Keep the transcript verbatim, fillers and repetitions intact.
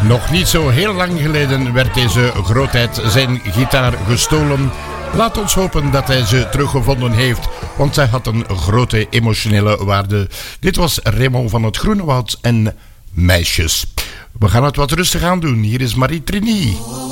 Nog niet zo heel lang geleden werd deze grootheid zijn gitaar gestolen. Laat ons hopen dat hij ze teruggevonden heeft, want zij had een grote emotionele waarde. Dit was Raymond van het Groenewoud en Meisjes. We gaan het wat rustig aan doen. Hier is Marie Trini.